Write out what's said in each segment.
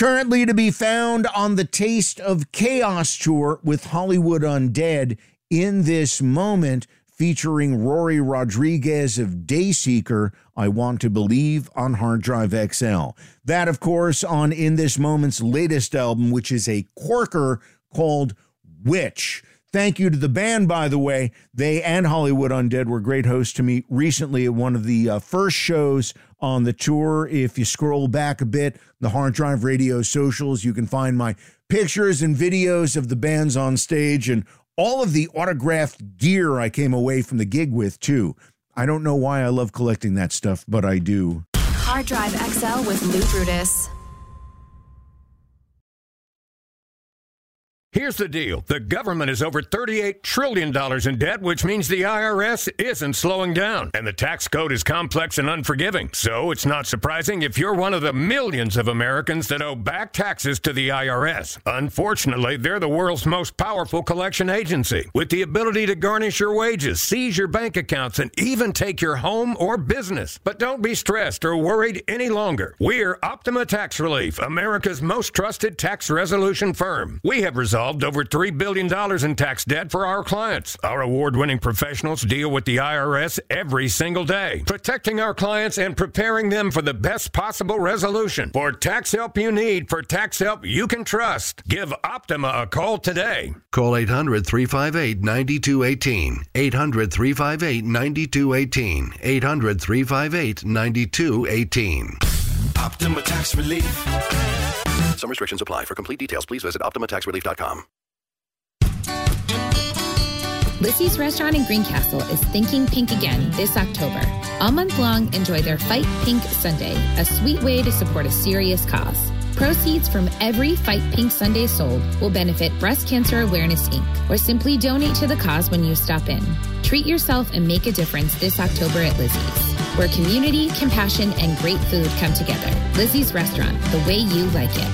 Currently to be found on the Taste of Chaos tour with Hollywood Undead in this moment, featuring Rory Rodriguez of Dayseeker, I Want to Believe on Hard Drive XL. That, of course, on In This Moment's latest album, which is a corker called Witch. Thank you to the band, by the way. They and Hollywood Undead were great hosts to me recently at one of the first shows on the tour. If you scroll back a bit, the Hard Drive Radio socials, you can find my pictures and videos of the bands on stage and all of the autographed gear I came away from the gig with, too. I don't know why I love collecting that stuff, but I do. Hard Drive XL with Lou Brutus. Here's the deal. The government is over $38 trillion in debt, which means the IRS isn't slowing down. And the tax code is complex and unforgiving. So it's not surprising if you're one of the millions of Americans that owe back taxes to the IRS. Unfortunately, they're the world's most powerful collection agency, with the ability to garnish your wages, seize your bank accounts, and even take your home or business. But don't be stressed or worried any longer. We're Optima Tax Relief, America's most trusted tax resolution firm. We have resolved over $3 billion in tax debt for our clients. Our award-winning professionals deal with the IRS every single day, protecting our clients and preparing them for the best possible resolution. For tax help you need, for tax help you can trust, give Optima a call today. Call 800-358-9218. 800-358-9218. 800-358-9218. Optima Tax Relief. Some restrictions apply. For complete details, please visit OptimaTaxRelief.com. Lizzie's Restaurant in Greencastle is Thinking Pink again this October. All month long, enjoy their Fight Pink Sunday, a sweet way to support a serious cause. Proceeds from every Fight Pink Sunday sold will benefit Breast Cancer Awareness, Inc., or simply donate to the cause when you stop in. Treat yourself and make a difference this October at Lizzie's, where community, compassion, and great food come together. Lizzie's Restaurant, the way you like it.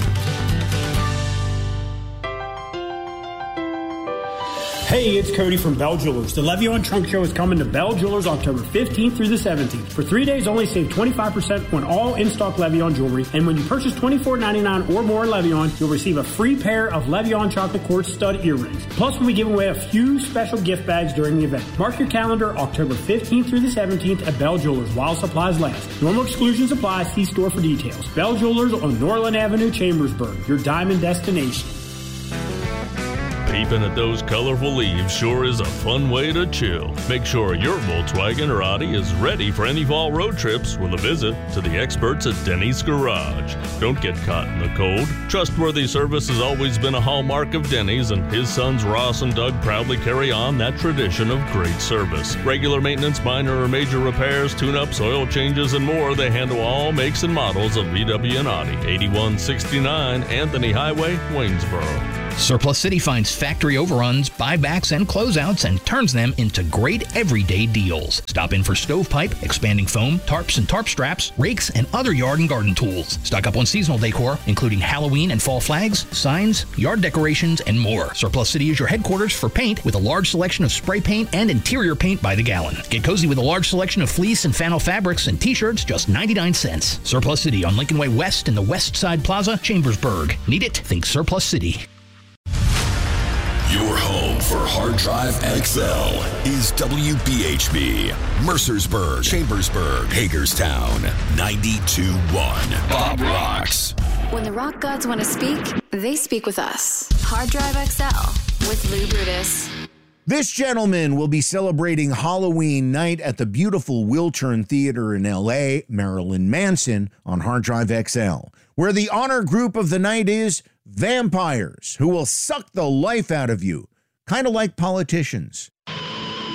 Hey, it's Cody from Bell Jewelers. The Le'Veon Trunk Show is coming to Bell Jewelers October 15th through the 17th. For 3 days only, save 25% on all in-stock Le'Veon jewelry. And when you purchase $24.99 or more Le'Veon, you'll receive a free pair of Le'Veon chocolate quartz stud earrings. Plus, we'll be giving away a few special gift bags during the event. Mark your calendar, October 15th through the 17th at Bell Jewelers while supplies last. Normal exclusions apply. See store for details. Bell Jewelers on Norland Avenue, Chambersburg, your diamond destination. Peeping at those colorful leaves sure is a fun way to chill. Make sure your Volkswagen or Audi is ready for any fall road trips with a visit to the experts at Denny's Garage. Don't get caught in the cold. Trustworthy service has always been a hallmark of Denny's, and his sons Ross and Doug proudly carry on that tradition of great service. Regular maintenance, minor or major repairs, tune-ups, oil changes, and more. They handle all makes and models of VW and Audi. 8169 Anthony Highway, Waynesboro. Surplus City finds factory overruns, buybacks, and closeouts and turns them into great everyday deals. Stop in for stovepipe, expanding foam, tarps and tarp straps, rakes, and other yard and garden tools. Stock up on seasonal decor, including Halloween and fall flags, signs, yard decorations, and more. Surplus City is your headquarters for paint with a large selection of spray paint and interior paint by the gallon. Get cozy with a large selection of fleece and flannel fabrics and t-shirts, just 99 cents. Surplus City on Lincoln Way West in the West Side Plaza, Chambersburg. Need it? Think Surplus City. Your home for Hard Drive XL is WBHB, Mercersburg, Chambersburg, Hagerstown, 92.1 Bob Rocks. When the rock gods want to speak, they speak with us. Hard Drive XL with Lou Brutus. This gentleman will be celebrating Halloween night at the beautiful Wiltern Theater in L.A., Marilyn Manson, on Hard Drive XL, where the honor group of the night is vampires who will suck the life out of you, kind of like politicians.